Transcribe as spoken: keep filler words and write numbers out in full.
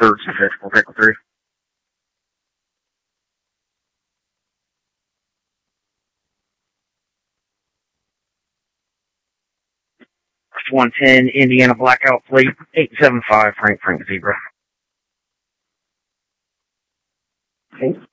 third six, we'll take three. one ten, Indiana Blackout Plate, eight seven five, Frank Frank Zebra. Okay.